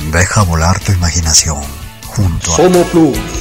Deja volar tu imaginación junto a Somo Plus.